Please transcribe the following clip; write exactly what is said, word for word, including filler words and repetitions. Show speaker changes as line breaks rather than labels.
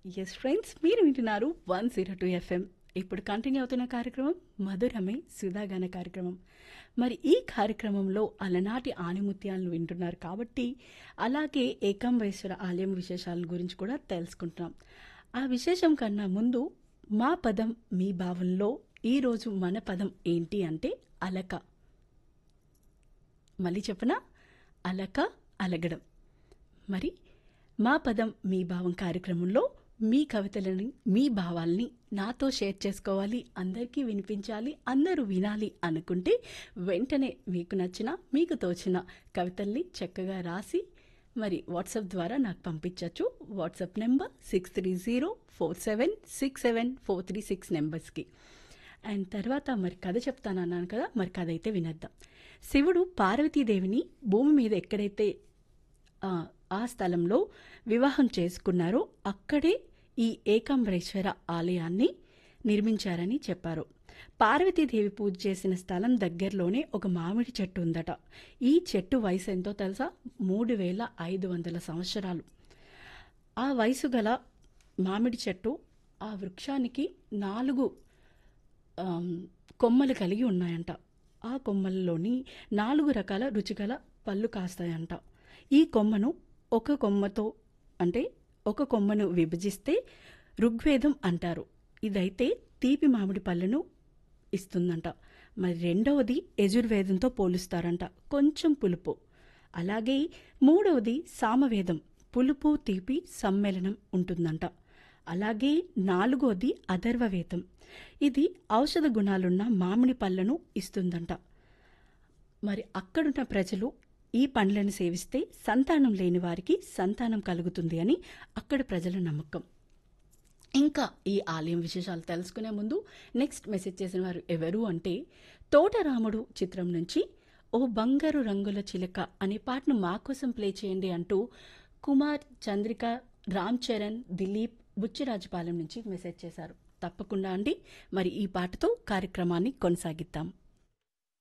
Yes friends, మీరు వింటున్నారు one zero two FM. ఇప్పుడు కంటిన్యూ అవుతున్న కార్యక్రమం మధురమే సుధాగాన కార్యక్రమం. మరి ఈ కార్యక్రమంలో అలనాటి ఆణిముత్యాలను వింటున్నారు కాబట్టి అలాగే ఏకాంబరేశ్వర ఆలయం విశేషాల గురించి కూడా తెలుసుకుంటున్నాం. ఆ విశేషం కన్నా ముందు మా పదం మీ భావంలో ఈరోజు మన పదం ఏంటి అంటే అలక. మళ్ళీ చెప్పనా, అలక అలగడం. మరి మా పదం మీ భావం కార్యక్రమంలో మీ కవితలని మీ భావాల్ని నాతో షేర్ చేసుకోవాలి, అందరికీ వినిపించాలి, అందరూ వినాలి అనుకుంటే వెంటనే మీకు నచ్చిన మీకు తోచిన కవితల్ని చక్కగా రాసి మరి వాట్సాప్ ద్వారా నాకు పంపించవచ్చు. WhatsApp number six three zero four seven six seven four three six నెంబర్స్కి. అండ్ తర్వాత మరి కథ చెప్తానన్నాను కదా, మరి కథ అయితే వినేద్దాం. శివుడు పార్వతీదేవిని భూమి మీద ఎక్కడైతే ఆ స్థలంలో వివాహం చేసుకున్నారో అక్కడే ఈ ఏకాంబరేశ్వర ఆలయాన్ని నిర్మించారని చెప్పారు. పార్వతీదేవి పూజ చేసిన స్థలం దగ్గరలోనే ఒక మామిడి చెట్టు ఉందట. ఈ చెట్టు వయసు ఎంతో తెలుసా? మూడు వేల ఐదు వందల సంవత్సరాలు. ఆ వయసు గల మామిడి చెట్టు, ఆ వృక్షానికి నాలుగు కొమ్మలు కలిగి ఉన్నాయంట. ఆ కొమ్మల్లోని నాలుగు రకాల రుచిగల పళ్ళు కాస్తాయంట. ఈ కొమ్మను ఒక కొమ్మతో అంటే ఒక కొమ్మను విభజిస్తే ఋగ్వేదం అంటారు. ఇదైతే తీపి మామిడి పళ్ళను ఇస్తుందంట. మరి రెండవది యజుర్వేదంతో పోలుస్తారంట, కొంచెం పులుపు. అలాగే మూడవది సామవేదం, పులుపు తీపి సమ్మేళనం ఉంటుందంట. అలాగే నాలుగోది అథర్వవేదం, ఇది ఔషధ గుణాలున్న మామిడి పళ్ళను ఇస్తుందంట. మరి అక్కడున్న ప్రజలు ఈ పండ్లను సేవిస్తే సంతానం లేని వారికి సంతానం కలుగుతుంది అని అక్కడి ప్రజల నమ్మకం. ఇంకా ఈ ఆలయం విశేషాలు తెలుసుకునే ముందు నెక్స్ట్ మెసేజ్ చేసిన వారు ఎవరు అంటే, తోటరాముడు చిత్రం నుంచి ఓ బంగారు రంగుల చిలక అనే పాటను మా కోసం ప్లే చేయండి అంటూ కుమార్, చంద్రిక, రామ్ చరణ్, దిలీప్ బుచ్చిరాజుపాలెం నుంచి మెసేజ్ చేశారు. తప్పకుండా అండి, మరి ఈ పాటతో కార్యక్రమాన్ని కొనసాగిద్దాం.